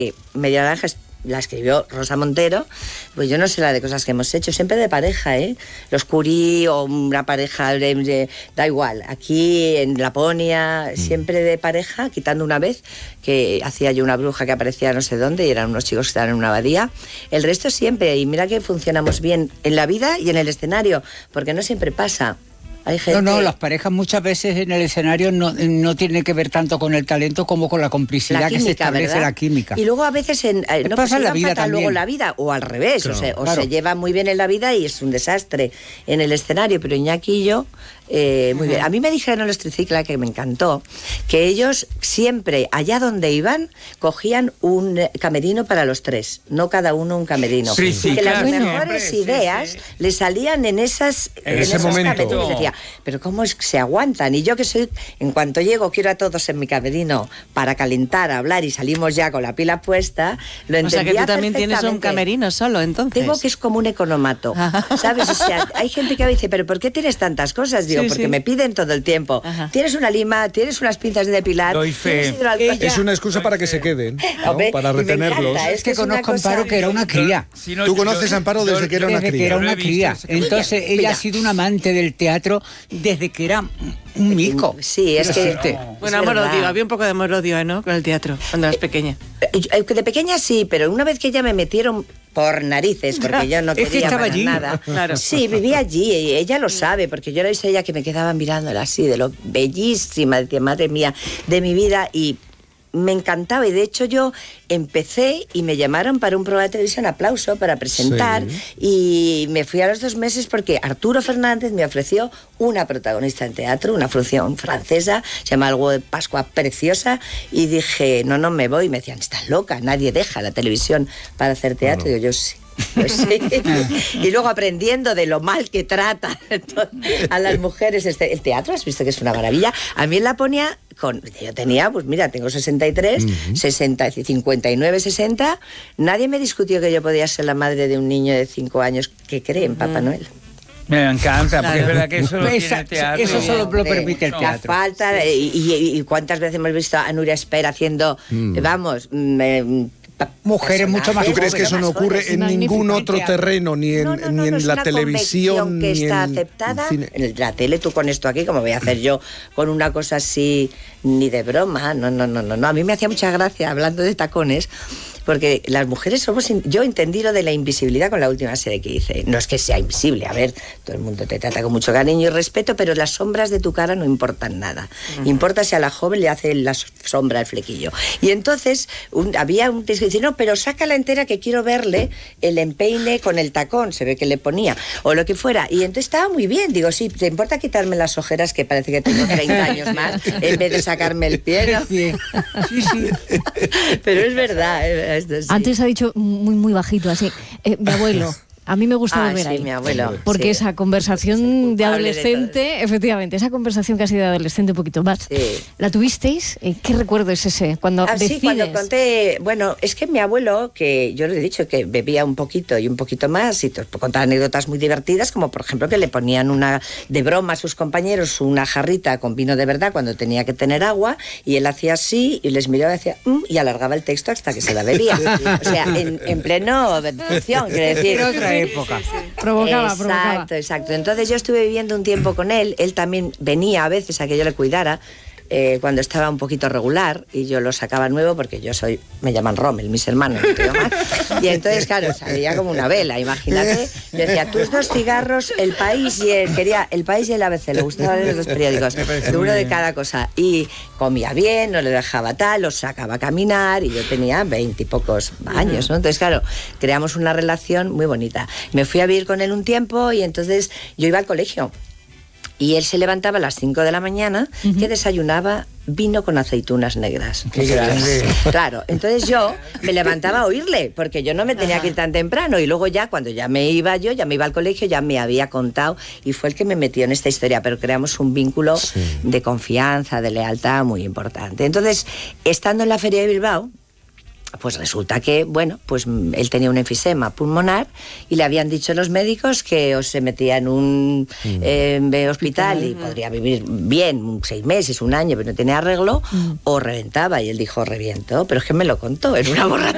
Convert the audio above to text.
Media Naranja la escribió Rosa Montero, pues yo no sé la de cosas que hemos hecho, siempre de pareja, los Curie o una pareja, da igual, aquí en Laponia, siempre de pareja, quitando una vez que hacía yo una bruja que aparecía no sé dónde y eran unos chicos que estaban en una abadía, el resto siempre, y mira que funcionamos bien en la vida y en el escenario, porque no siempre pasa. Hay gente... No, las parejas muchas veces en el escenario no tienen que ver tanto con el talento como con la complicidad, la química, que se establece, ¿verdad? La química. Y luego a veces no pasa en la vida también. Luego la vida, o al revés, claro, o se lleva muy bien en la vida y es un desastre en el escenario, pero Iñaki y yo, muy bien. A mí me dijeron en los Tricicla, que me encantó, que ellos siempre, allá donde iban, cogían un camerino para los tres, no cada uno un camerino. Tricicla, y que las mejores ideas les salían en ese momento. Camerinos. Decía, pero ¿cómo es que se aguantan? Y yo que soy, en cuanto llego, quiero a todos en mi camerino para calentar, hablar y salimos ya con la pila puesta, lo entendía. O sea que tú también tienes un camerino solo, entonces. Tengo que es como un economato, ¿sabes? O sea, hay gente que dice, pero ¿por qué tienes tantas cosas? Digo, porque me piden todo el tiempo. Tienes una lima, tienes unas pinzas de depilar. Doy fe. Es una excusa para que se queden, ¿no? Para retenerlos. Es que conozco a Amparo, que era una cría. Tú conoces a Amparo desde que era una cría. Desde que era una cría. Entonces ella ha sido un amante del teatro desde que era un mico. Sí, es que... Bueno, amor-odio, había un poco de amor-odio, ¿no? Con el teatro, cuando eras pequeña. De pequeña sí, pero una vez que ya me metieron por narices, porque yo no quería estaba para allí. nada. Claro. Sí, vivía allí, y ella lo sabe, porque yo la he visto a ella que me quedaba mirándola así, de lo bellísima, decía, madre mía, de mi vida, y me encantaba, y de hecho yo empecé y me llamaron para un programa de televisión, Aplauso, para presentar, y me fui a los 2 meses porque Arturo Fernández me ofreció una protagonista en teatro, una función francesa, se llama Algo de Pascua Preciosa, y dije, no me voy, y me decían, estás loca, nadie deja la televisión para hacer teatro, y yo sí. Pues sí. Y luego aprendiendo de lo mal que trata a las mujeres el teatro, has visto que es una maravilla. A mí en Laponia, yo tenía, pues mira, tengo 63, 59, 60, nadie me discutió que yo podía ser la madre de un niño de 5 años que cree en Papá Noel. Me encanta, porque es verdad que eso lo tiene el teatro. Eso solo lo permite el teatro. La falta, y cuántas veces hemos visto a Nuria Espera haciendo, mujeres mucho más. ¿Tú crees que eso no ocurre en ningún otro terreno, ni en la televisión, que ni está en aceptada cine? En la tele? Tú con esto aquí, como voy a hacer yo con una cosa así, ni de broma. No. A mí me hacía mucha gracia, hablando de tacones, porque las mujeres yo entendí lo de la invisibilidad con la última serie que hice. No es que sea invisible, a ver, todo el mundo te trata con mucho cariño y respeto, pero las sombras de tu cara no importan nada. Importa si a la joven le hace la sombra el flequillo. Y entonces había un que dice, no, pero sácala entera que quiero verle el empeine con el tacón, se ve que le ponía, o lo que fuera. Y entonces estaba muy bien, digo, sí, ¿te importa quitarme las ojeras que parece que tengo 30 años más en vez de sacarme el pie? ¿No? Sí. Pero es verdad. Esto sí. Antes ha dicho muy bajito, así, mi abuelo. A mí me gusta volver ahí. Mi abuelo. Porque esa conversación de adolescente, efectivamente, esa conversación que ha sido de adolescente un poquito más, ¿la tuvisteis? ¿Qué recuerdo es ese? Cuando decides... Sí, cuando conté... Bueno, es que mi abuelo, que yo le he dicho que bebía un poquito y un poquito más, y te puedo contar anécdotas muy divertidas, como por ejemplo que le ponían de broma a sus compañeros una jarrita con vino de verdad cuando tenía que tener agua, y él hacía así, y les miraba y decía, y alargaba el texto hasta que se la bebía. O sea, en pleno función, quiere decir... Otra época. Provocaba. Exacto. Entonces yo estuve viviendo un tiempo con él también venía a veces a que yo le cuidara cuando estaba un poquito regular, y yo lo sacaba nuevo porque me llaman Rommel, mis hermanos, no tengo más. Y entonces, claro, salía como una vela, imagínate. Yo decía, tus 2 cigarros, El País quería El País y el ABC, le gustaban los 2 periódicos, uno de cada cosa. Y comía bien, no le dejaba tal, los sacaba a caminar, y yo tenía 20 y pocos años, ¿no? Entonces, claro, creamos una relación muy bonita. Me fui a vivir con él un tiempo, y entonces yo iba al colegio. Y él se levantaba a las 5 de la mañana, que desayunaba vino con aceitunas negras. ¡Qué grande! Claro, entonces yo me levantaba a oírle, porque yo no me tenía que ir tan temprano, y luego ya, cuando ya me iba al colegio, ya me había contado, y fue el que me metió en esta historia, pero creamos un vínculo de confianza, de lealtad muy importante. Entonces, estando en la Feria de Bilbao, pues resulta que, pues él tenía un enfisema pulmonar, y le habían dicho los médicos que o se metía en un hospital y podría vivir bien 6 meses, 1 año, pero no tenía arreglo, o reventaba, y él dijo, reviento, pero es que me lo contó, era una borrachera.